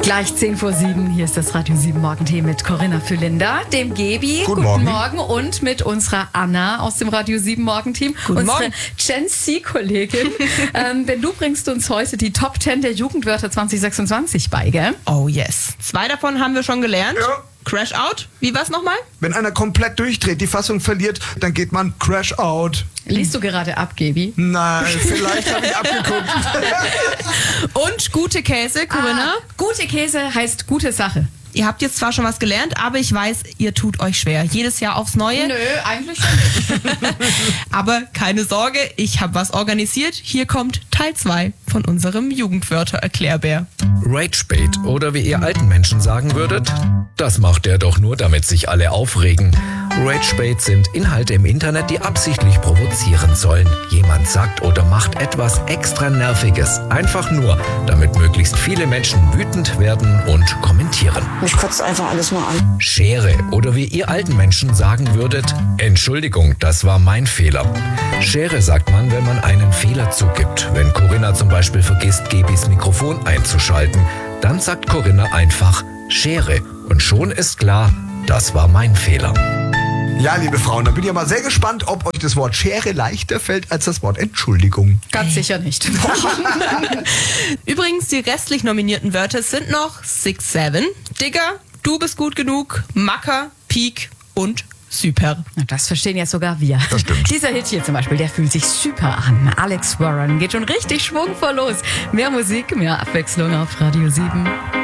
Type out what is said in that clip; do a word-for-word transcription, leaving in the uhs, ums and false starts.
Gleich zehn vor sieben, hier ist das Radio sieben Morgentee mit Corinna Fülinder, dem Gebi. Guten, Guten Morgen. Morgen. Und mit unserer Anna aus dem Radio sieben Morgenteam. Guten unsere Morgen. Gen Z-Kollegin. ähm, denn du bringst uns heute die Top zehn der Jugendwörter zwanzig sechsundzwanzig bei, gell? Oh yes. Zwei davon haben wir schon gelernt. Ja. Crash out. Wie war's nochmal? Wenn einer komplett durchdreht, die Fassung verliert, dann geht man Crash out. Liest du gerade ab, Gebi? Nein, vielleicht habe ich abgeguckt. Und gute Käse, Corinna. Ah, gute Käse heißt gute Sache. Ihr habt jetzt zwar schon was gelernt, aber ich weiß, ihr tut euch schwer. Jedes Jahr aufs Neue. Nö, eigentlich schon nicht. Aber keine Sorge, ich habe was organisiert. Hier kommt Teil zwei von unserem Jugendwörter-Erklärbär. Ragebait oder wie ihr alten Menschen sagen würdet, das macht er doch nur, damit sich alle aufregen. Ragebait sind Inhalte im Internet, die absichtlich provozieren sollen. Jemand sagt oder macht etwas extra Nerviges, einfach nur, damit möglichst viele Menschen wütend werden und kommentieren. Mich kotzt einfach alles mal an. Schere oder wie ihr alten Menschen sagen würdet, Entschuldigung, das war mein Fehler. Schere sagt man, wenn man einen Fehler zugibt. Wenn Corinna zum Beispiel vergisst, Gebis Mikrofon einzuschalten, dann sagt Corinna einfach Schere und schon ist klar, das war mein Fehler. Ja, liebe Frauen, da bin ich ja mal sehr gespannt, ob euch das Wort Schere leichter fällt als das Wort Entschuldigung. Ganz sicher nicht. Übrigens, die restlich nominierten Wörter sind noch Six Seven, Digger, Du bist gut genug, Macker, Peak und Super. Das verstehen jetzt sogar wir. Das stimmt. Dieser Hit hier zum Beispiel, der fühlt sich super an. Alex Warren geht schon richtig schwungvoll los. Mehr Musik, mehr Abwechslung auf Radio sieben.